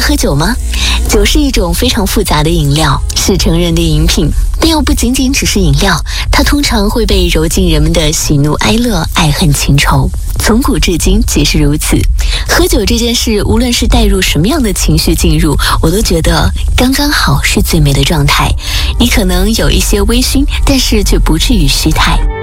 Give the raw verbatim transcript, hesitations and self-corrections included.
喝酒吗？酒是一种非常复杂的饮料，是成人的饮品，但又不仅仅只是饮料，它通常会被揉进人们的喜怒哀乐、爱恨情仇，从古至今皆是如此。喝酒这件事，无论是带入什么样的情绪进入，我都觉得刚刚好是最美的状态。你可能有一些微醺，但是却不至于失态。